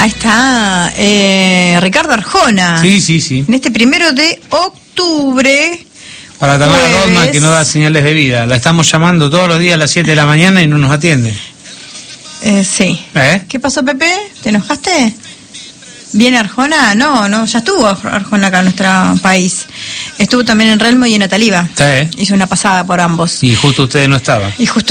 Ahí está Ricardo Arjona. Sí. En este 1 de octubre. Para tapar a Rodman, que no da señales de vida. La estamos llamando todos los días a las 7 de la mañana y no nos atiende. Sí. ¿Qué pasó, Pepe? ¿Te enojaste? ¿Viene Arjona? No, ya estuvo Arjona acá en nuestro país. Estuvo también en Relmo y en Ataliba. Sí. Hizo una pasada por ambos. Y justo ustedes no estaban.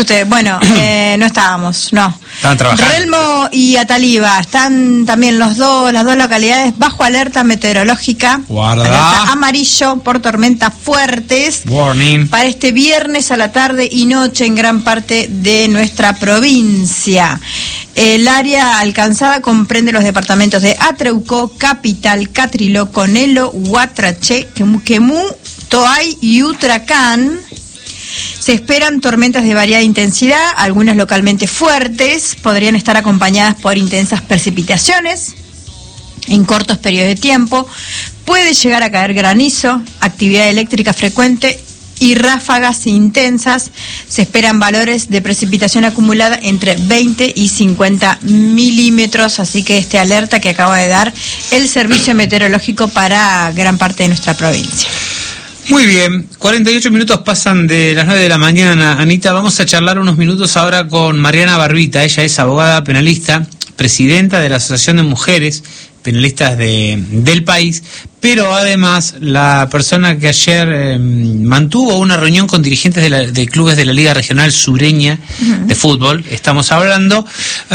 No estábamos, no. Estaban trabajando. Relmo y Ataliba están también las dos localidades bajo alerta meteorológica. Guarda. Alerta amarillo por tormentas fuertes. Warning. Para este viernes a la tarde y noche en gran parte de nuestra provincia. El área alcanzada comprende los departamentos de Atreuco, Capital, Catriló, Conelo, Huatraché, Quemú, Toay y Utracán. Se esperan tormentas de variada intensidad, algunas localmente fuertes, podrían estar acompañadas por intensas precipitaciones en cortos periodos de tiempo. Puede llegar a caer granizo, actividad eléctrica frecuente y ráfagas intensas. Se esperan valores de precipitación acumulada entre 20 y 50 milímetros, así que alerta que acaba de dar el Servicio Meteorológico para gran parte de nuestra provincia. Muy bien, 48 minutos pasan de las 9 de la mañana. Anita, vamos a charlar unos minutos ahora con Mariana Barbita. Ella es abogada penalista, presidenta de la Asociación de Mujeres Penalistas del país, pero además la persona que ayer mantuvo una reunión con dirigentes de clubes de la Liga Regional Sureña de fútbol, estamos hablando,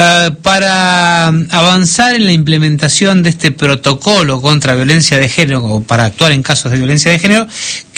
para avanzar en la implementación de este protocolo contra violencia de género, o para actuar en casos de violencia de género,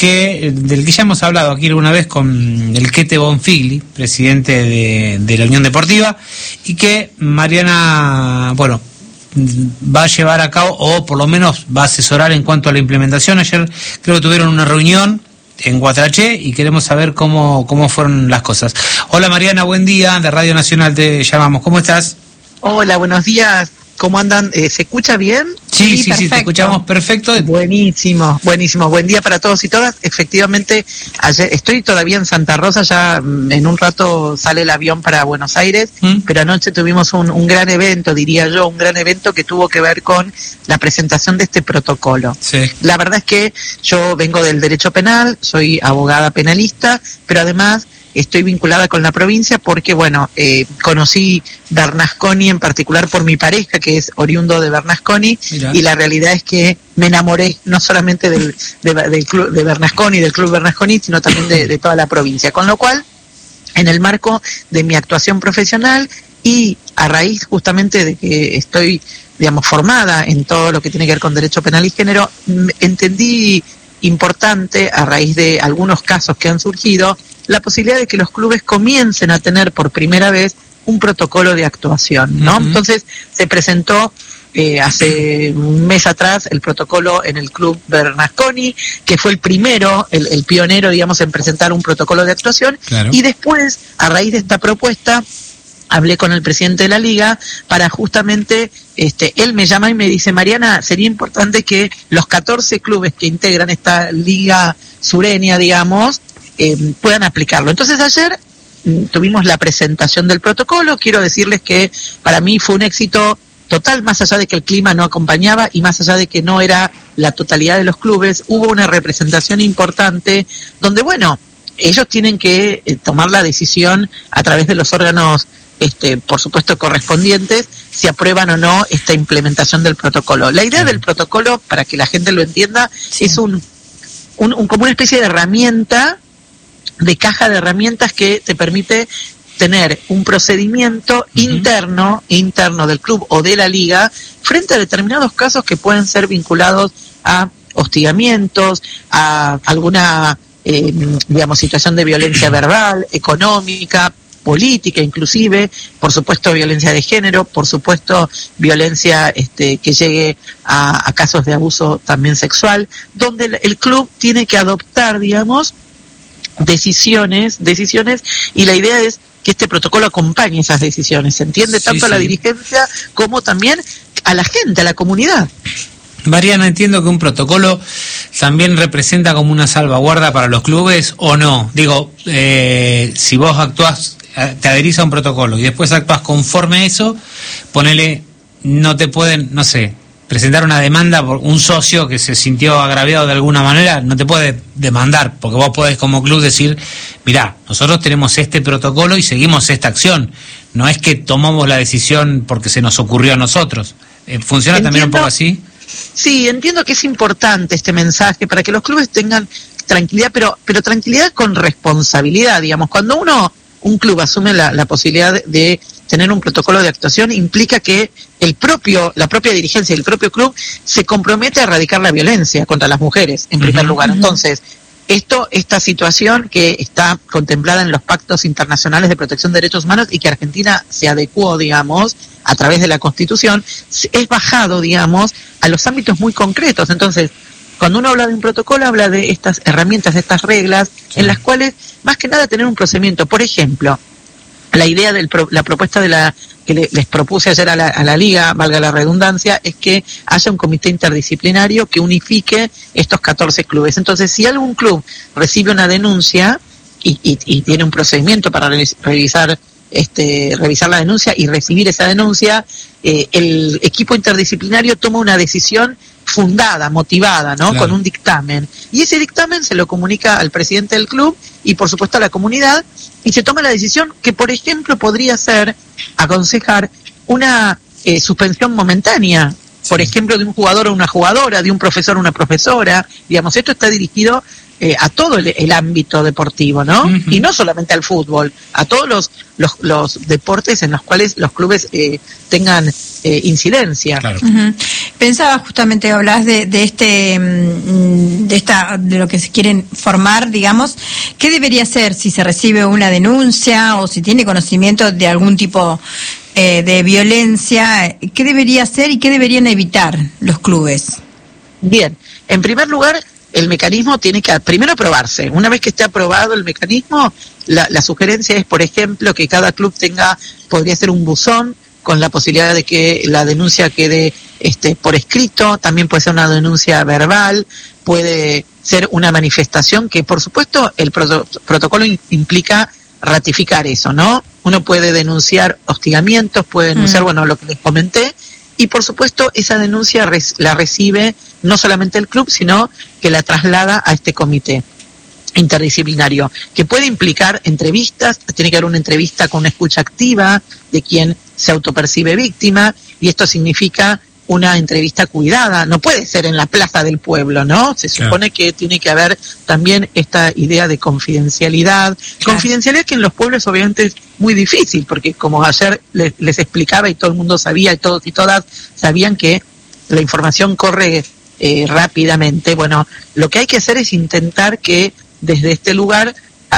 del que ya hemos hablado aquí alguna vez con el Quete Bonfigli, presidente de la Unión Deportiva, y que Mariana, va a llevar a cabo, o por lo menos va a asesorar en cuanto a la implementación. Ayer creo que tuvieron una reunión en Huatraché y queremos saber cómo fueron las cosas. Hola Mariana, buen día, de Radio Nacional te llamamos, ¿cómo estás? Hola, buenos días, ¿cómo andan? ¿Se escucha bien? Sí, te escuchamos perfecto. Buenísimo, buen día para todos y todas. Efectivamente, ayer estoy todavía en Santa Rosa, ya en un rato sale el avión para Buenos Aires, pero anoche tuvimos un gran evento, diría yo, un gran evento que tuvo que ver con la presentación de este protocolo. Sí. La verdad es que yo vengo del derecho penal, soy abogada penalista, pero además estoy vinculada con la provincia porque, conocí Bernasconi en particular por mi pareja, que es oriundo de Bernasconi. Mirá. Y la realidad es que me enamoré no solamente del club de Bernasconi, del club Bernasconi, sino también de toda la provincia. Con lo cual, en el marco de mi actuación profesional y a raíz justamente de que estoy, formada en todo lo que tiene que ver con derecho penal y género, entendí importante, a raíz de algunos casos que han surgido, la posibilidad de que los clubes comiencen a tener por primera vez un protocolo de actuación, ¿no? Entonces se presentó hace un mes atrás el protocolo en el club Bernasconi, que fue el primero, el pionero, en presentar un protocolo de actuación. Claro. Y después, a raíz de esta propuesta, hablé con el presidente de la liga para justamente, él me llama y me dice: Mariana, sería importante que los 14 clubes que integran esta liga sureña, puedan aplicarlo. Entonces ayer tuvimos la presentación del protocolo. Quiero decirles que para mí fue un éxito total, más allá de que el clima no acompañaba y más allá de que no era la totalidad de los clubes, hubo una representación importante donde, ellos tienen que tomar la decisión a través de los órganos por supuesto correspondientes, si aprueban o no esta implementación del protocolo. La idea del protocolo, para que la gente lo entienda, es como una especie de herramienta, de caja de herramientas que te permite tener un procedimiento interno del club o de la liga frente a determinados casos que pueden ser vinculados a hostigamientos, a alguna situación de violencia verbal, económica, política inclusive, por supuesto violencia de género, por supuesto violencia que llegue a casos de abuso también sexual, donde el club tiene que adoptar, decisiones, y la idea es que este protocolo acompañe esas decisiones, ¿se entiende? Tanto a la dirigencia como también a la gente, a la comunidad. Mariana, entiendo que un protocolo también representa como una salvaguarda para los clubes, ¿o no? Digo, si vos actuás, te adherís a un protocolo y después actuás conforme a eso, ponele, no te pueden, no sé, presentar una demanda por un socio que se sintió agraviado de alguna manera, no te puede demandar, porque vos podés como club decir, mirá, nosotros tenemos este protocolo y seguimos esta acción, no es que tomamos la decisión porque se nos ocurrió a nosotros. ¿Funciona también un poco así? Sí, entiendo que es importante este mensaje para que los clubes tengan tranquilidad, pero tranquilidad con responsabilidad, digamos. Cuando un club asume la posibilidad de tener un protocolo de actuación, implica que la propia dirigencia y el propio club se compromete a erradicar la violencia contra las mujeres, en primer lugar. Entonces, esta situación que está contemplada en los pactos internacionales de protección de derechos humanos y que Argentina se adecuó, digamos, a través de la Constitución, es bajado, digamos, a los ámbitos muy concretos. Entonces, cuando uno habla de un protocolo, habla de estas herramientas, de estas reglas, en las cuales, más que nada, tener un procedimiento. Por ejemplo, la idea de la propuesta que les propuse ayer a la Liga, valga la redundancia, es que haya un comité interdisciplinario que unifique estos 14 clubes. Entonces, si algún club recibe una denuncia y tiene un procedimiento para revisar la denuncia y recibir esa denuncia, el equipo interdisciplinario toma una decisión fundada, motivada, ¿no? Claro. Con un dictamen. Y ese dictamen se lo comunica al presidente del club y, por supuesto, a la comunidad, y se toma la decisión que, por ejemplo, podría ser aconsejar una suspensión momentánea, por ejemplo, de un jugador o una jugadora, de un profesor o una profesora. Digamos, esto está dirigido a todo el ámbito deportivo, ¿no? Uh-huh. Y no solamente al fútbol, a todos los deportes en los cuales los clubes tengan incidencia. Claro. Uh-huh. Pensaba justamente, hablabas de lo que se quieren formar, digamos, ¿qué debería hacer si se recibe una denuncia o si tiene conocimiento de algún tipo de violencia? ¿Qué debería hacer y qué deberían evitar los clubes? Bien, en primer lugar, el mecanismo tiene que primero aprobarse. Una vez que esté aprobado el mecanismo, la sugerencia es, por ejemplo, que cada club podría ser un buzón con la posibilidad de que la denuncia quede por escrito, también puede ser una denuncia verbal, puede ser una manifestación que, por supuesto, el protocolo implica ratificar eso, ¿no? Uno puede denunciar hostigamientos, puede denunciar, lo que les comenté, y por supuesto esa denuncia la recibe no solamente el club, sino que la traslada a este comité interdisciplinario, que puede implicar entrevistas. Tiene que haber una entrevista con una escucha activa de quien se autopercibe víctima, y esto significa una entrevista cuidada. No puede ser en la plaza del pueblo, ¿no? Se supone que tiene que haber también esta idea de confidencialidad. Claro. Confidencialidad que en los pueblos obviamente es muy difícil, porque como ayer les explicaba y todo el mundo sabía, y todos y todas sabían que la información corre rápidamente. Bueno, lo que hay que hacer es intentar que desde este lugar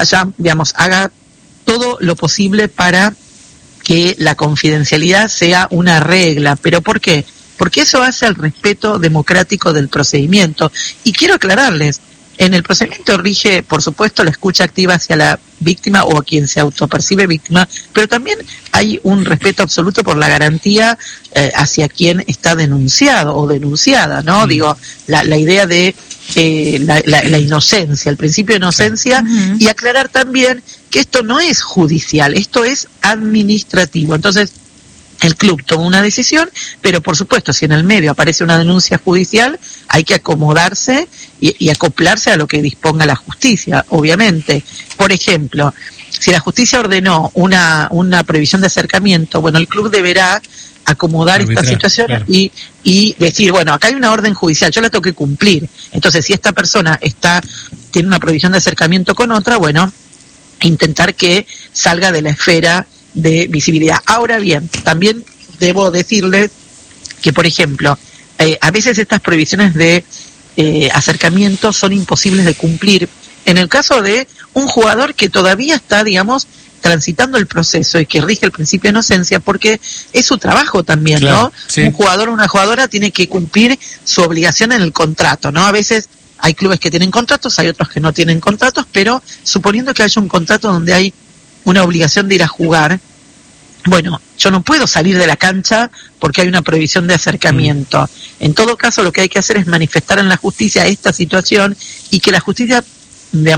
haga todo lo posible para que la confidencialidad sea una regla. ¿Pero por qué? Porque eso hace al respeto democrático del procedimiento. Y quiero aclararles, en el procedimiento rige, por supuesto, la escucha activa hacia la víctima o a quien se autopercibe víctima, pero también hay un respeto absoluto por la garantía hacia quien está denunciado o denunciada, ¿no? Digo, la idea de la inocencia, el principio de inocencia, y aclarar también que esto no es judicial, esto es administrativo. Entonces, el club toma una decisión, pero por supuesto, si en el medio aparece una denuncia judicial, hay que acomodarse y acoplarse a lo que disponga la justicia, obviamente. Por ejemplo, si la justicia ordenó una prohibición de acercamiento, el club deberá acomodar esta situación, claro, y decir, acá hay una orden judicial, yo la tengo que cumplir. Entonces, si esta persona tiene una prohibición de acercamiento con otra, intentar que salga de la esfera de visibilidad. Ahora bien, también debo decirles que, por ejemplo, a veces estas prohibiciones de acercamiento son imposibles de cumplir. En el caso de un jugador que todavía está, transitando el proceso y que rige el principio de inocencia, porque es su trabajo también, claro, ¿no? Sí. Un jugador o una jugadora tiene que cumplir su obligación en el contrato, ¿no? A veces hay clubes que tienen contratos, hay otros que no tienen contratos, pero suponiendo que haya un contrato donde hay una obligación de ir a jugar, yo no puedo salir de la cancha porque hay una prohibición de acercamiento. En todo caso, lo que hay que hacer es manifestar en la justicia esta situación y que la justicia,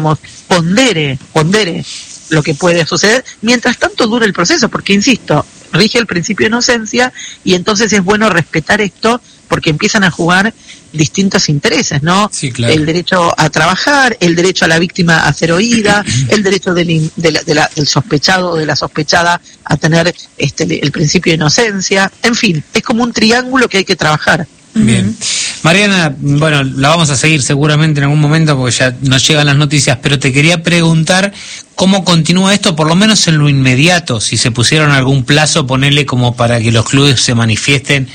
pondere lo que puede suceder, mientras tanto dure el proceso, porque insisto, rige el principio de inocencia, y entonces es bueno respetar esto porque empiezan a jugar distintos intereses, ¿no? Sí, claro. El derecho a trabajar, el derecho a la víctima a ser oída, el derecho del sospechado o de la sospechada a tener el principio de inocencia, en fin, es como un triángulo que hay que trabajar. Bien. Mariana, bueno, la vamos a seguir seguramente en algún momento porque ya nos llegan las noticias, pero te quería preguntar cómo continúa esto, por lo menos en lo inmediato, si se pusieron algún plazo, ponerle como para que los clubes se manifiesten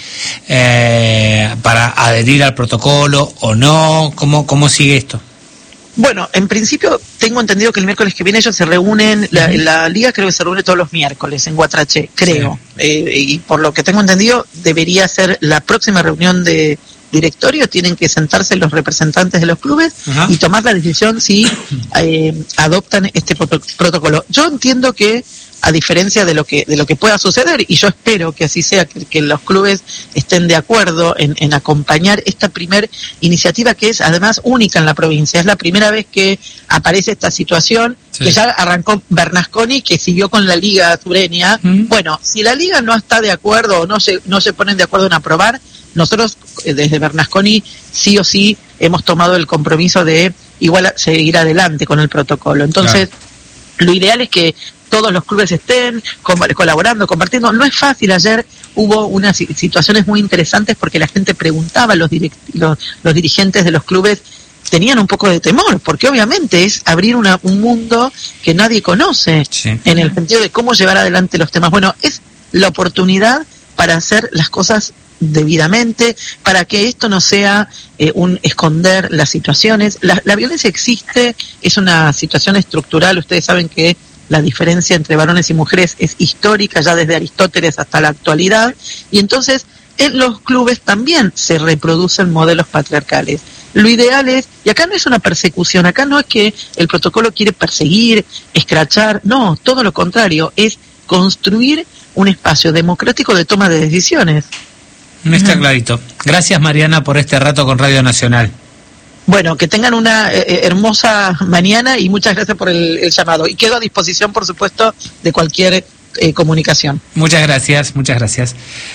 para adherir al protocolo o no, ¿cómo sigue esto? Bueno, en principio tengo entendido que el miércoles que viene ellos se reúnen, la liga creo que se reúne todos los miércoles en Guatraché, creo. Sí. Y por lo que tengo entendido debería ser la próxima reunión de directorio, tienen que sentarse los representantes de los clubes y tomar la decisión si adoptan este protocolo. Yo entiendo que, a diferencia de lo que pueda suceder, y yo espero que así sea, que los clubes estén de acuerdo en acompañar esta primer iniciativa, que es además única en la provincia. Es la primera vez que aparece esta situación, que ya arrancó Bernasconi, que siguió con la liga sureña. Bueno, si la liga no está de acuerdo o no se ponen de acuerdo en aprobar, nosotros desde Bernasconi sí o sí hemos tomado el compromiso de igual seguir adelante con el protocolo. Entonces, lo ideal es que todos los clubes estén colaborando, compartiendo. No es fácil. Ayer hubo unas situaciones muy interesantes porque la gente preguntaba, los dirigentes de los clubes tenían un poco de temor, porque obviamente es abrir un mundo que nadie conoce, en el sentido de cómo llevar adelante los temas. Bueno, es la oportunidad para hacer las cosas debidamente, para que esto no sea un esconder las situaciones. La violencia existe, es una situación estructural. Ustedes saben que la diferencia entre varones y mujeres es histórica, ya desde Aristóteles hasta la actualidad, y entonces en los clubes también se reproducen modelos patriarcales. Lo ideal es, y acá no es una persecución, acá no es que el protocolo quiere perseguir, escrachar, no, todo lo contrario, es construir un espacio democrático de toma de decisiones. Está clarito. Gracias, Mariana, por este rato con Radio Nacional. Bueno, que tengan una hermosa mañana y muchas gracias por el llamado. Y quedo a disposición, por supuesto, de cualquier comunicación. Muchas gracias, muchas gracias.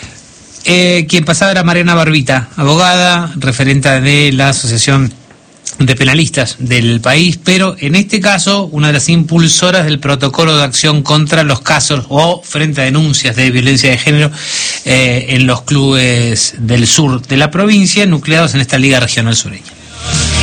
Quien pasaba era Mariana Barbita, abogada, referente de la Asociación de Penalistas del país, pero en este caso una de las impulsoras del protocolo de acción contra los casos o frente a denuncias de violencia de género en los clubes del sur de la provincia, nucleados en esta Liga Regional Sureña.